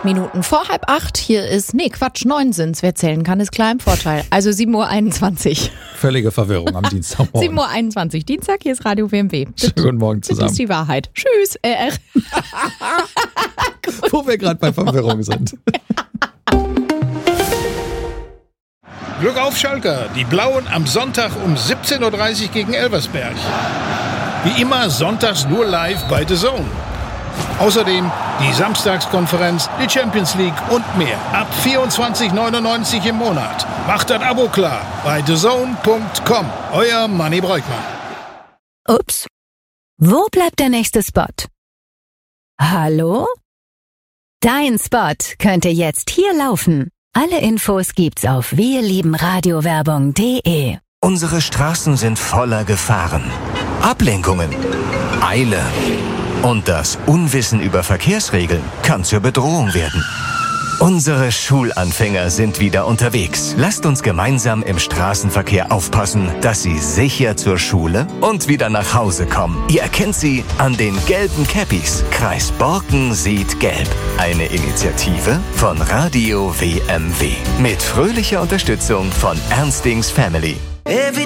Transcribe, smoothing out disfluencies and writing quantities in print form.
Minuten vor 7:30. Hier ist, 9 sind's. Wer zählen kann, ist klar im Vorteil. Also 7:21 Uhr. Völlige Verwirrung am Dienstagmorgen. 7:21 Uhr, Dienstag, hier ist Radio WMW. Schönen guten Morgen zusammen. Das ist die Wahrheit. Tschüss. Wo wir gerade bei Verwirrung sind. Glück auf, Schalker. Die Blauen am Sonntag um 17:30 Uhr gegen Elversberg. Wie immer sonntags nur live bei The Zone. Außerdem die Samstagskonferenz, die Champions League und mehr. Ab 24,99 im Monat. Macht das Abo klar bei thezone.com. Euer Manni Breukmann. Ups. Wo bleibt der nächste Spot? Hallo? Dein Spot könnte jetzt hier laufen. Alle Infos gibt's auf wirliebenradiowerbung.de. Unsere Straßen sind voller Gefahren, Ablenkungen, Eile. Und das Unwissen über Verkehrsregeln kann zur Bedrohung werden. Unsere Schulanfänger sind wieder unterwegs. Lasst uns gemeinsam im Straßenverkehr aufpassen, dass sie sicher zur Schule und wieder nach Hause kommen. Ihr erkennt sie an den gelben Cappies. Kreis Borken sieht gelb. Eine Initiative von Radio WMW. Mit fröhlicher Unterstützung von Ernstings Family.